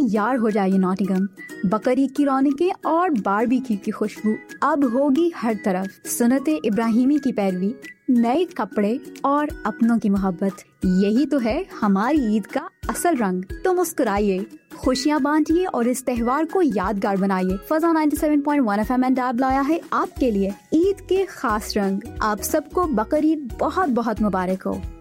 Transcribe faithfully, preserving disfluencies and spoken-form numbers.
तैयार हो जाइए नॉटिंघम। बकरी की रौनकें और बारबेक्यू की खुशबू अब होगी हर तरफ। सुन्नते इब्राहिमी की पैरवी, नए कपड़े और अपनों की मोहब्बत, यही तो है हमारी ईद का असल रंग। तो मुस्कुराइए, खुशियाँ बांटिए और इस त्योहार को यादगार बनाइए। फजा ninety seven point one F M and dab लाया है आपके लिए ईद के खास रंग। आप सबको बकर ईद बहुत बहुत मुबारक हो।